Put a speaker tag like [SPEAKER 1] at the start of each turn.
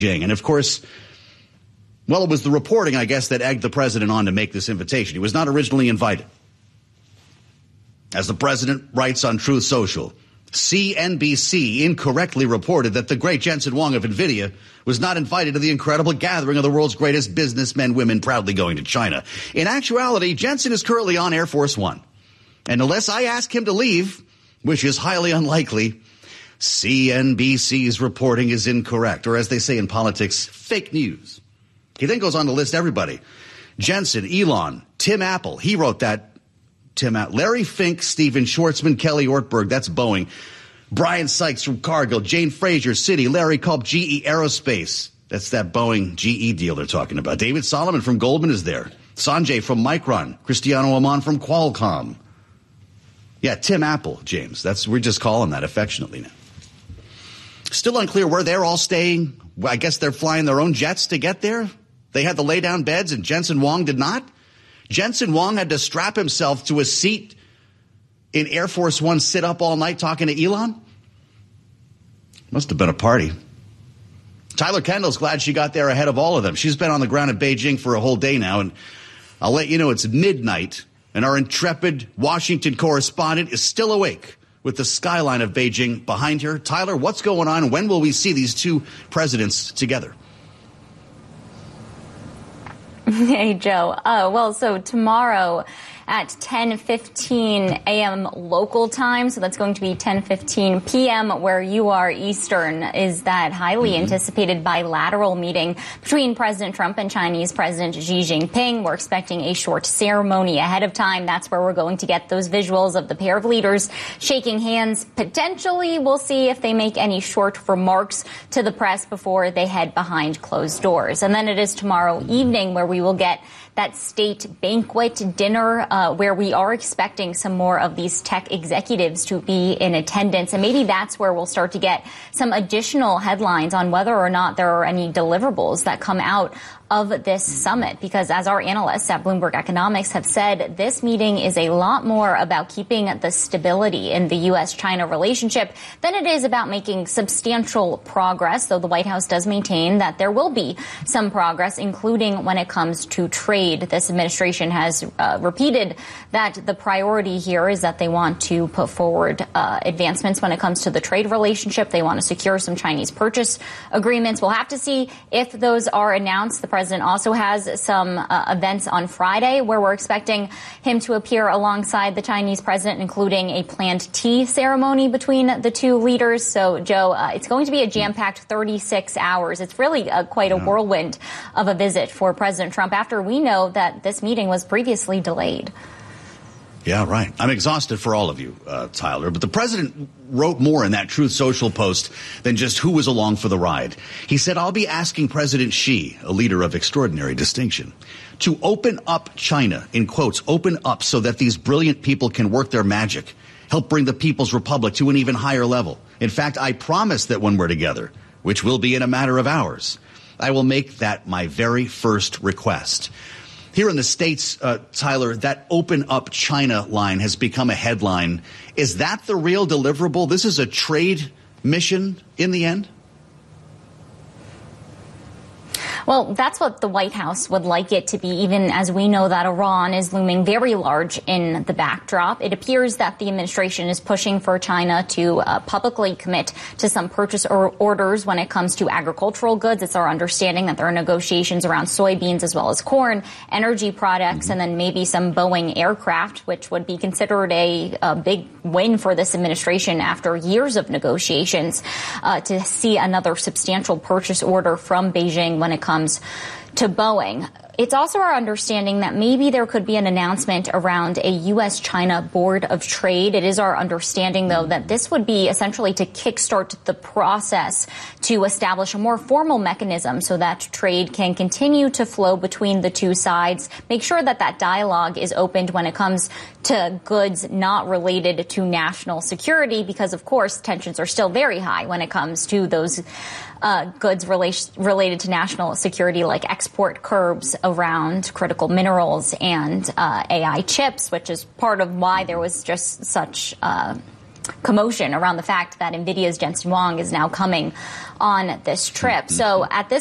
[SPEAKER 1] And of course, well, it was the reporting, I guess, that egged the president on to make this invitation. He was not originally invited. As the president writes on Truth Social, CNBC incorrectly reported that the great Jensen Huang of NVIDIA was not invited to the incredible gathering of the world's greatest businessmen, women proudly going to China. In actuality, Jensen is currently on Air Force One. And unless I ask him to leave, which is highly unlikely, CNBC's reporting is incorrect, or as they say in politics, fake news. He then goes on to list everybody. Jensen, Elon, Tim Apple, he wrote that. Larry Fink, Steven Schwartzman, Kelly Ortberg, that's Boeing. Brian Sykes from Cargill, Jane Fraser, Citi, Larry Culp, GE Aerospace. That's that Boeing GE deal they're talking about. David Solomon from Goldman is there. Sanjay from Micron. Cristiano Amon from Qualcomm. Yeah, Tim Apple, James. We're just calling that affectionately now. Still unclear where they're all staying. I guess they're flying their own jets to get there. They had the lay down beds and Jensen Huang did not. Jensen Huang had to strap himself to a seat in Air Force One, sit up all night talking to Elon. Must have been a party. Tyler Kendall's glad she got there ahead of all of them. She's been on the ground in Beijing for a whole day now, and I'll let you know it's midnight, and our intrepid Washington correspondent is still awake with the skyline of Beijing behind her. Tyler, what's going on? When will we see these two presidents together?
[SPEAKER 2] Hey, Joe. So tomorrow at 10:15 a.m. local time, so that's going to be 10:15 p.m. where you are Eastern, is that highly anticipated bilateral meeting between President Trump and Chinese President Xi Jinping. We're expecting a short ceremony ahead of time. That's where we're going to get those visuals of the pair of leaders shaking hands. Potentially, we'll see if they make any short remarks to the press before they head behind closed doors. And then it is tomorrow evening where we will get that state banquet dinner where we are expecting some more of these tech executives to be in attendance. And maybe that's where we'll start to get some additional headlines on whether or not there are any deliverables that come out of this summit, because as our analysts at Bloomberg Economics have said, this meeting is a lot more about keeping the stability in the U.S.-China relationship than it is about making substantial progress, though the White House does maintain that there will be some progress, including when it comes to trade. This administration has repeated that the priority here is that they want to put forward advancements when it comes to the trade relationship. They want to secure some Chinese purchase agreements. We'll have to see if those are announced. The president also has some events on Friday where we're expecting him to appear alongside the Chinese president, including a planned tea ceremony between the two leaders. So, Joe, it's going to be a jam-packed 36 hours. It's really quite a whirlwind of a visit for President Trump after we know that this meeting was previously delayed.
[SPEAKER 1] Yeah, right. I'm exhausted for all of you, Tyler. But the president wrote more in that Truth Social post than just who was along for the ride. He said, I'll be asking President Xi, a leader of extraordinary distinction, to open up China, in quotes, open up so that these brilliant people can work their magic, help bring the People's Republic to an even higher level. In fact, I promise that when we're together, which will be in a matter of hours, I will make that my very first request. Here in the States, Tyler, that open up China line has become a headline. Is that the real deliverable? This is a trade mission in the end?
[SPEAKER 2] Well, that's what the White House would like it to be, even as we know that Iran is looming very large in the backdrop. It appears that the administration is pushing for China to publicly commit to some purchase orders when it comes to agricultural goods. It's our understanding that there are negotiations around soybeans as well as corn, energy products, and then maybe some Boeing aircraft, which would be considered a big win for this administration after years of negotiations to see another substantial purchase order from Beijing when it comes to Boeing. It's also our understanding that maybe there could be an announcement around a U.S.-China Board of Trade. It is our understanding, though, that this would be essentially to kickstart the process to establish a more formal mechanism so that trade can continue to flow between the two sides, make sure that that dialogue is opened when it comes to goods not related to national security, because, of course, tensions are still very high when it comes to those goods related to national security, like export curbs around critical minerals and AI chips, which is part of why there was just such commotion around the fact that NVIDIA's Jensen Huang is now coming on this trip. So at this